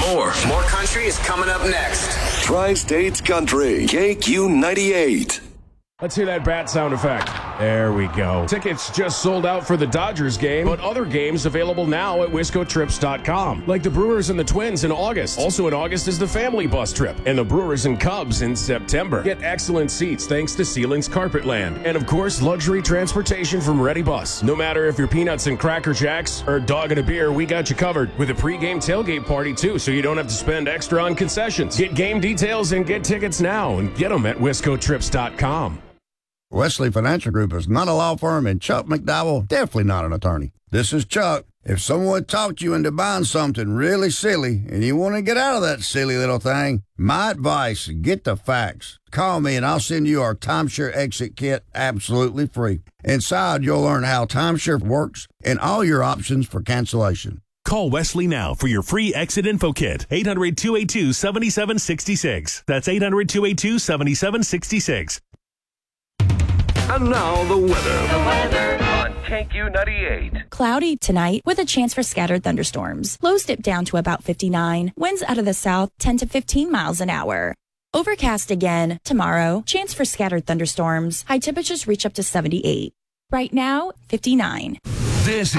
More country is coming up next. Tri-States Country, KQ98. Let's hear that bat sound effect. There we go. Tickets just sold out for the Dodgers game, but other games available now at WiscoTrips.com. Like the Brewers and the Twins in August. Also in August is the family bus trip, and the Brewers and Cubs in September. Get excellent seats thanks to Ceilings Carpetland. And of course, luxury transportation from Ready Bus. No matter if you're peanuts and Cracker Jacks or a dog and a beer, we got you covered. With a pregame tailgate party too, so you don't have to spend extra on concessions. Get game details and get tickets now, and get them at WiscoTrips.com. Wesley Financial Group is not a law firm, and Chuck McDowell definitely not an attorney. This is Chuck. If someone talked you into buying something really silly and you want to get out of that silly little thing, my advice, get the facts. Call me and I'll send you our Timeshare Exit Kit absolutely free. Inside, you'll learn how timeshare works and all your options for cancellation. Call Wesley now for your free exit info kit. 800-282-7766. That's 800-282-7766. And now the weather. On KQ98. Cloudy tonight with a chance for scattered thunderstorms. Lows dip down to about 59. Winds out of the south 10 to 15 miles an hour. Overcast again tomorrow. Chance for scattered thunderstorms. High temperatures reach up to 78. Right now, 59. This